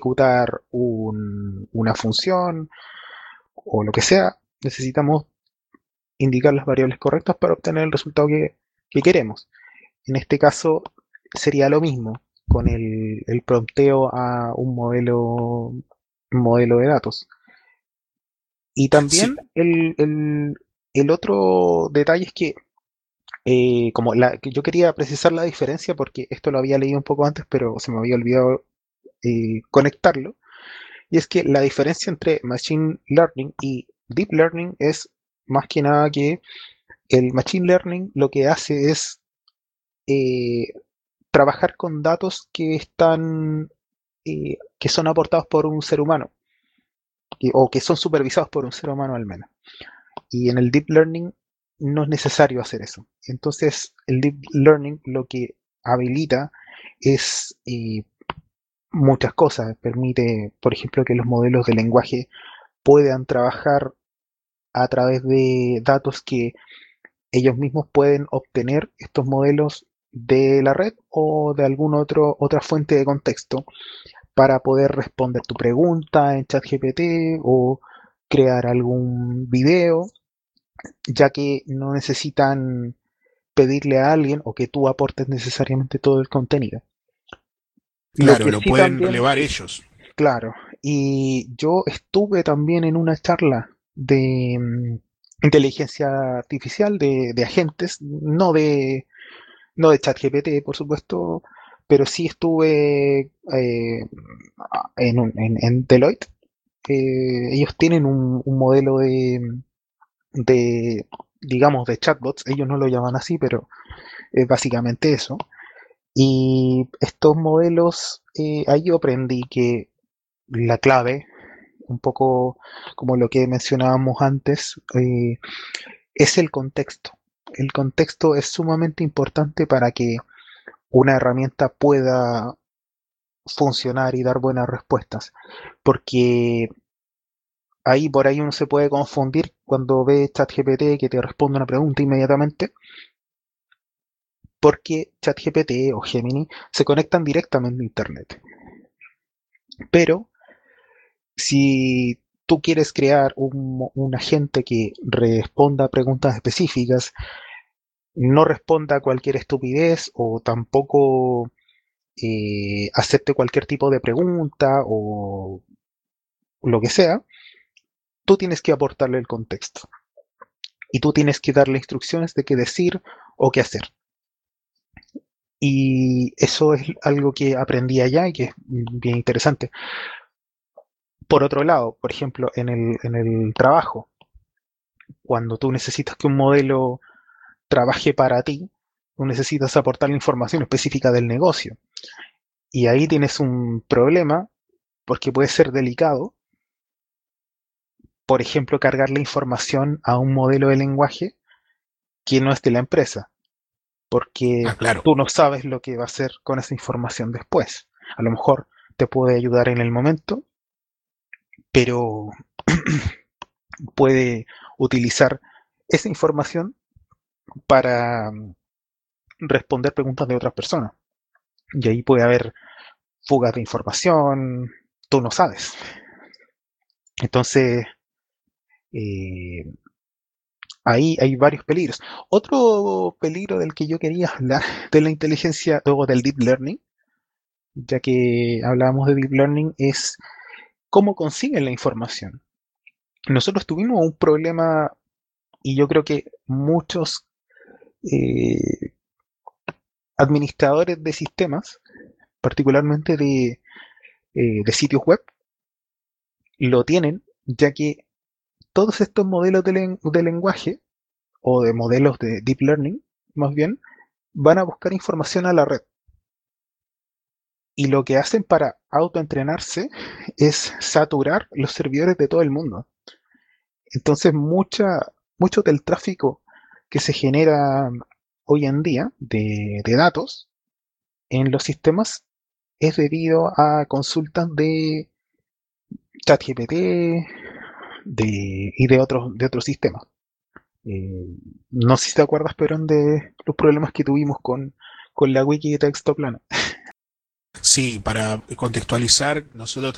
ejecutar una función o lo que sea, necesitamos indicar las variables correctas para obtener el resultado que queremos. En este caso sería lo mismo con el prompteo a un modelo de datos. Y Sí, también el otro detalle es que, que yo quería precisar la diferencia porque esto lo había leído un poco antes, pero se me había olvidado conectarlo. Y es que la diferencia entre Machine Learning y Deep Learning es más que nada que el Machine Learning lo que hace es eh, trabajar con datos que son aportados por un ser humano, o que son supervisados por un ser humano al menos. Y en el Deep Learning no es necesario hacer eso. Entonces, el Deep Learning lo que habilita es muchas cosas. Permite, por ejemplo, que los modelos de lenguaje puedan trabajar a través de datos que ellos mismos pueden obtener estos modelos de la red o de alguna otra fuente de contexto para poder responder tu pregunta en ChatGPT o crear algún video, ya que no necesitan pedirle a alguien o que tú aportes necesariamente todo el contenido. Lo claro, que lo sí pueden también, relevar ellos. claro, y yo estuve también en una charla de inteligencia artificial de agentes, no de ChatGPT, por supuesto, pero sí estuve en Deloitte. Ellos tienen un modelo de, digamos, de chatbots, ellos no lo llaman así, pero es básicamente eso. Y estos modelos, ahí yo aprendí que la clave, un poco como lo que mencionábamos antes, es el contexto. El contexto es sumamente importante para que una herramienta pueda funcionar y dar buenas respuestas. Porque ahí por ahí uno se puede confundir cuando ve ChatGPT que te responde una pregunta inmediatamente, porque ChatGPT o Gemini se conectan directamente a Internet. Pero si tú quieres crear un agente que responda a preguntas específicas, no responda a cualquier estupidez o tampoco acepte cualquier tipo de pregunta o lo que sea, tú tienes que aportarle el contexto y tú tienes que darle instrucciones de qué decir o qué hacer. Y eso es algo que aprendí allá y que es bien interesante. Por otro lado, por ejemplo, en el trabajo, cuando tú necesitas que un modelo trabaje para ti, tú necesitas aportar la información específica del negocio. Y ahí tienes un problema porque puede ser delicado, por ejemplo, cargar la información a un modelo de lenguaje que no es de la empresa, porque Ah, claro. tú no sabes lo que va a hacer con esa información después. A lo mejor te puede ayudar en el momento, pero puede utilizar esa información para responder preguntas de otras personas. Y ahí puede haber fugas de información, tú no sabes. Entonces, eh, ahí hay varios peligros. Otro peligro del que yo quería hablar de la inteligencia, luego del deep learning, ya que hablábamos de deep learning, es cómo consiguen la información. Nosotros tuvimos un problema y yo creo que muchos eh, administradores de sistemas, particularmente de sitios web, lo tienen, ya que todos estos modelos de lenguaje o de modelos de deep learning, más bien, van a buscar información a la red. Y lo que hacen para autoentrenarse es saturar los servidores de todo el mundo. Entonces, mucho del tráfico que se genera hoy en día de datos en los sistemas es debido a consultas de ChatGPT y de otros sistemas. Eh, no sé si te acuerdas, pero de los problemas que tuvimos con la wiki de texto plano. Sí, para contextualizar, nosotros